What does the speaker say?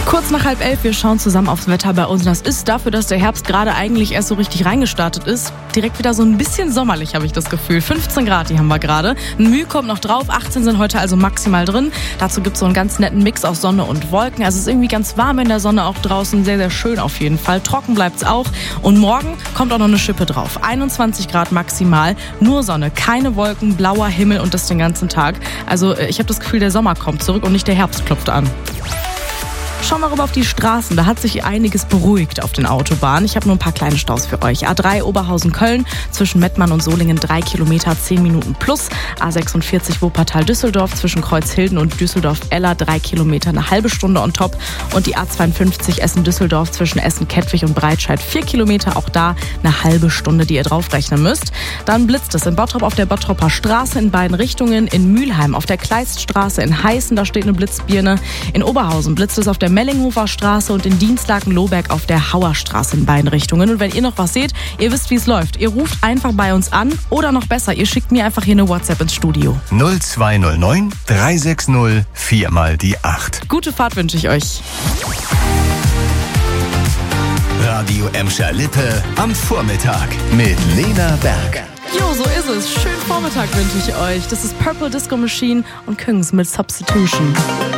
Kurz nach 10:30, wir schauen zusammen aufs Wetter bei uns. Das ist dafür, dass der Herbst gerade eigentlich erst so richtig reingestartet ist, direkt wieder so ein bisschen sommerlich, habe ich das Gefühl. 15 Grad, die haben wir gerade. Ein Mühe kommt noch drauf, 18 sind heute also maximal drin. Dazu gibt es so einen ganz netten Mix aus Sonne und Wolken. Also es ist irgendwie ganz warm in der Sonne auch draußen, sehr, sehr schön auf jeden Fall. Trocken bleibt es auch. Und morgen kommt auch noch eine Schippe drauf. 21 Grad maximal, nur Sonne, keine Wolken, blauer Himmel und das den ganzen Tag. Also ich habe das Gefühl, der Sommer kommt zurück und nicht der Herbst klopft an. Schauen wir rüber auf die Straßen. Da hat sich einiges beruhigt auf den Autobahnen. Ich habe nur ein paar kleine Staus für euch. A3 Oberhausen-Köln, zwischen Mettmann und Solingen 3 Kilometer, 10 Minuten plus. A46 Wuppertal-Düsseldorf, zwischen Kreuzhilden und Düsseldorf-Eller 3 Kilometer, eine halbe Stunde on top. Und die A52 Essen-Düsseldorf, zwischen Essen-Kettwig und Breitscheid 4 Kilometer, auch da eine halbe Stunde, die ihr draufrechnen müsst. Dann blitzt es in Bottrop auf der Bottroper Straße in beiden Richtungen. In Mülheim auf der Kleiststraße in Heißen, da steht eine Blitzbirne. In Oberhausen blitzt es auf der Mellinghofer Straße und in Dienstlaken-Lohberg auf der Hauerstraße in beiden Richtungen. Und wenn ihr noch was seht, ihr wisst, wie es läuft. Ihr ruft einfach bei uns an oder noch besser, ihr schickt mir einfach hier eine WhatsApp ins Studio. 0209 360 4 mal die 8. Gute Fahrt wünsche ich euch. Radio Emscher Lippe am Vormittag mit Lena Berg. Jo, so ist es. Schönen Vormittag wünsche ich euch. Das ist Purple Disco Machine und Küngs mit Substitution.